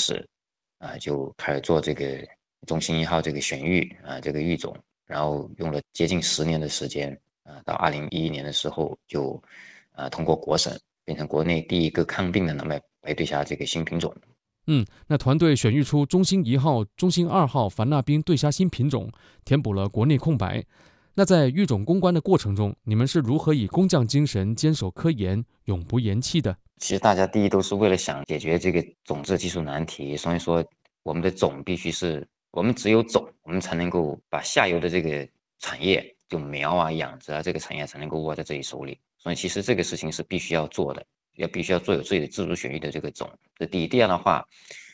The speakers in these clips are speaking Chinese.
始就开始做这个中信1号这个选育这个育种，然后用了接近10年的时间到2011年的时候就通过国审，变成国内第一个抗病的南白对虾这个新品种。 那团队选育出中兴1号、中兴2号凡纳冰对虾新品种，填补了国内空白。那在育种攻关的过程中，你们是如何以工匠精神坚守科研，永不言弃的？ 其实大家第一都是为了想解决这个种质技术难题，所以说我们的种必须是我们只有种，我们才能够把下游的这个产业，就苗养殖这个产业才能够握在自己手里。所以其实这个事情是必须要做的，必须要做有自己的自主选育的这个种。这第一，第二的话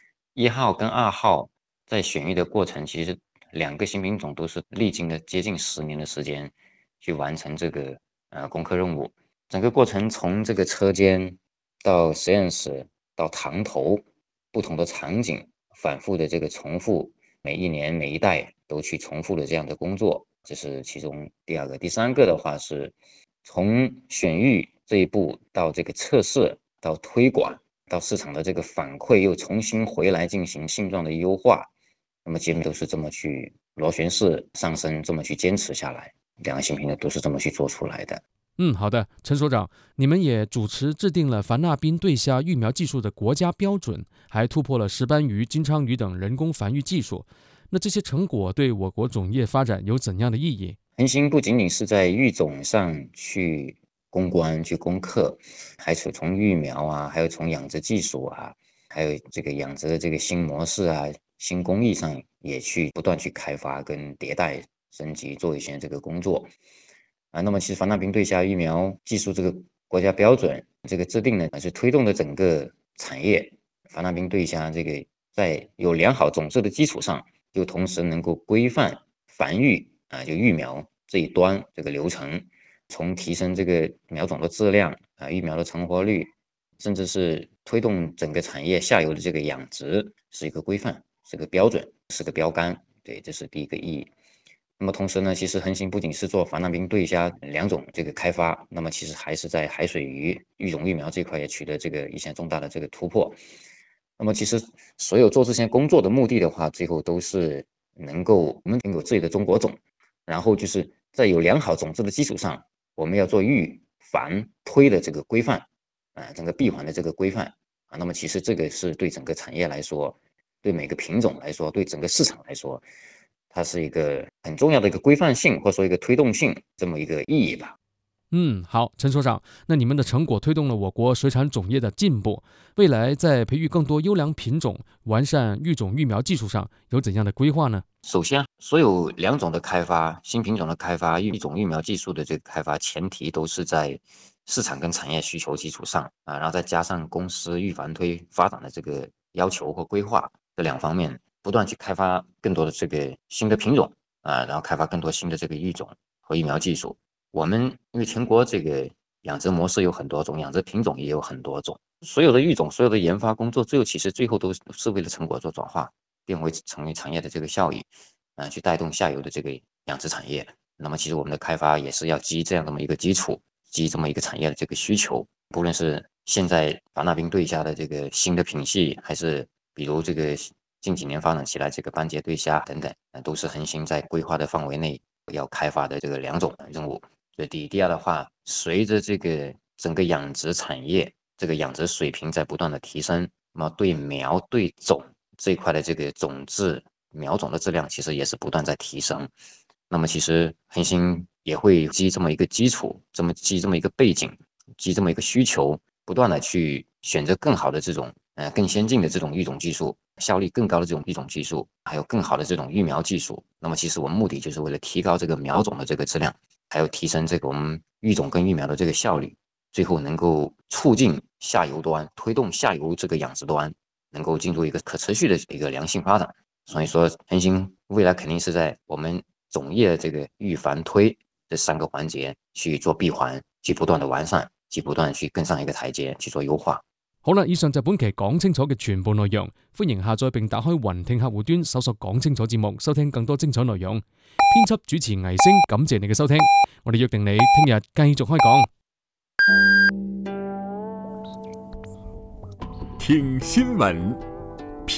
，1号跟2号在选育的过程，其实2个新品种都是历经了接近10年的时间去完成这个攻克任务。整个过程从这个车间到实验室到塘头，不同的场景反复的这个重复，每一年每一代都去重复的这样的工作，这是其中第2个。第3个的话是从选育这一步到这个测试到推广到市场的这个反馈又重新回来进行性状的优化，那么基本都是这么去螺旋式上升，这么去坚持下来，2个新品呢都是这么去做出来的。 好的，陈所长，你们也主持制定了凡纳冰对虾育苗技术的国家标准，还突破了石斑鱼、金枪鱼等人工繁育技术。那这些成果对我国种业发展有怎样的意义？ 恒星不仅仅是在育种上去攻关、去攻克，还是从育苗还有从养殖技术还有这个养殖的这个新模式新工艺上，也去不断去开发跟迭代升级，做一些这个工作。那么其实凡纳冰对虾育苗技术这个国家标准这个制定呢，是推动了整个产业凡纳冰对虾这个在有良好种质的基础上，又同时能够规范繁育就育苗这一端这个流程，从提升这个苗种的质量育苗的成活率，甚至是推动整个产业下游的这个养殖是一个规范，是个标准，是个标杆。对，这是第一个意义。那么同时呢，其实恒星不仅是做凡纳冰对虾2种这个开发，那么其实还是在海水鱼育种育苗这块也取得这个一项重大的这个突破。那么其实所有做这些工作的目的的话，最后都是我们能有自己的中国种，然后就是在有良好种质的基础上，我们要做育繁推的这个规范整个闭环的这个规范那么其实这个是对整个产业来说，对每个品种来说，对整个市场来说，它是一个很重要的一个规范性或者说一个推动性这么一个意义吧。 好，陈所长，那你们的成果推动了我国水产种业的进步，未来在培育更多优良品种、完善育种育苗技术上有怎样的规划呢？ 首先，所有2种的开发、新品种的开发、育种育苗技术的这个开发，前提都是在市场跟产业需求基础上然后再加上公司育繁推发展的这个要求或规划这2方面，不断去开发更多的这个新的品种然后开发更多新的这个育种和育苗技术。我们因为全国这个养殖模式有很多种，养殖品种也有很多种，所有的育种、所有的研发工作，其实最后都是为了成果做转化，成为产业的这个效益去带动下游的这个养殖产业。那么其实我们的开发也是要基这样这么一个基础，基这么一个产业的这个需求，不论是现在凡纳冰对虾的这个新的品系，还是比如这个近几年发展起来这个斑节对虾等等都是恒星在规划的范围内要开发的这个2种任务。这第一。第二的话，随着这个整个养殖产业这个养殖水平在不断的提升，那么对苗对种这一块的这个种质苗种的质量其实也是不断在提升。那么其实恒星也会基这么一个基础，基这么一个背景，基这么一个需求，不断的去选择更好的这种更先进的这种育种技术，效率更高的这种育种技术，还有更好的这种育苗技术。那么其实我们目的就是为了提高这个苗种的这个质量，还有提升这个我们育种跟育苗的这个效率，最后能够促进下游端，推动下游这个养殖端能够进入一个可持续的一个良性发展。所以说恒星未来肯定是在我们种业这个育繁推这3个环节去做闭环，去不断的完善，去不断去更上一个台階去做優化。 好啦，以上就本期講清楚嘅全部內容，歡迎下載並打開雲聽客戶端搜索講清楚節目，收聽更多精彩內容。編輯主持倪星，感謝你嘅收聽，我哋約定你聽日繼續開講。 聽新聞。